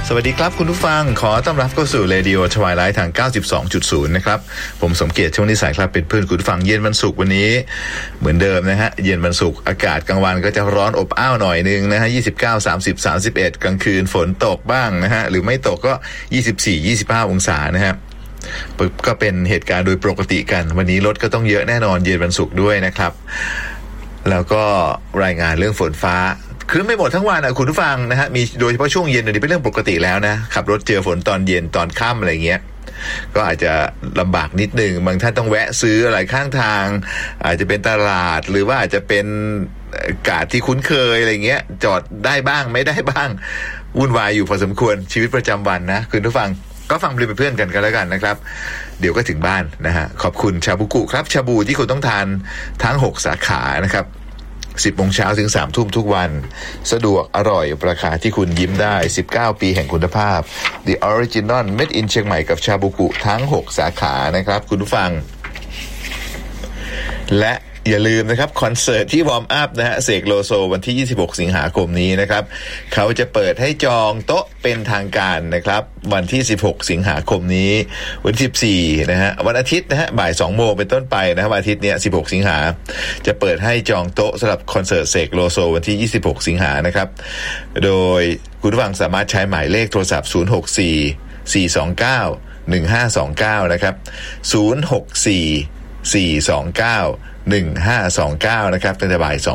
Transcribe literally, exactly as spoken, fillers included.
สวัสดีครับคุณผู้ฟังขอต้อนรับเข้าสู่ Radio Twilight ทาง เก้าสิบสองจุดศูนย์ นะครับผมสมเกียรติช่วงนิสัยครับเป็นเพื่อนคุณผู้ฟังเย็นวันศุกร์วันนี้เหมือนเดิมนะฮะเย็นวันศุกร์อากาศกลางวันก็จะร้อนอบอ้าวหน่อยนึงนะฮะยี่สิบเก้า สามสิบ สามสิบเอ็ดกลางคืนฝนตกบ้างนะฮะหรือไม่ตกก็ยี่สิบสี่ ยี่สิบห้าองศานะฮะก็เป็นเหตุการณ์โดยปกติกันวันนี้รถก็ต้องเยอะแน่นอนเย็นวันศุกร์ด้วยนะครับแล้วก็รายงานเรื่องฝนฟ้าคือไม่หมดทั้งวันอ่ะคุณผู้ฟังนะฮะมีโดยเฉพาะช่วงเย็นนี่เป็นเรื่องปกติแล้วนะขับรถเจอฝนตอนเย็นตอนค่ำอะไรเงี้ยก็อาจจะลำบากนิดนึงบางท่านต้องแวะซื้ออะไรข้างทางอาจจะเป็นตลาดหรือว่าอาจจะเป็นกาดที่คุ้นเคยอะไรเงี้ยจอดได้บ้างไม่ได้บ้างวุ่นวายอยู่พอสมควรชีวิตประจำวันนะคุณผู้ฟังก็ฟังเป็นเพื่อนกันกันแล้วกันนะครับเดี๋ยวก็ถึงบ้านนะฮะขอบคุณชาบูกุครับชาบูที่คุณต้องทานทั้งหกสาขานะครับสิบโมงเช้าถึงสามทุ่มทุกวันสะดวกอร่อยราคาที่คุณยิ้มได้สิบเก้าปีแห่งคุณภาพ The Original Made in เชียงใหม่กับชาบูกุทั้งหกสาขานะครับคุณผู้ฟังและอย่าลืมนะครับคอนเสิร์ตที่วอร์มอัพนะฮะเสกโลโซวันที่ยี่สิบหกสิงหาคมนี้นะครับเขาจะเปิดให้จองโต๊ะเป็นทางการนะครับวันที่สิบหกสิงหาคมนี้วันที่สิบสี่นะฮะวันอาทิตย์นะฮะบ่ายสองโมงเป็นต้นไปนะครับวันอาทิตย์เนี้ยสิบหกสิงหาจะเปิดให้จองโต๊ะสำหรับคอนเสิร์ตเสกโลโซวันที่ยี่สิบหกสิงหานะครับโดยคุณผู้ฟังสามารถใช้หมายเลขโทรศัพท์ศูนย์ หก สี่ สี่ สอง เก้า หนึ่ง ห้า สอง เก้านะครับศูนย์ หก สี่ สี่ สอง เก้า หนึ่ง ห้า สอง เก้านะครับตั้งแต่บ่ายสอง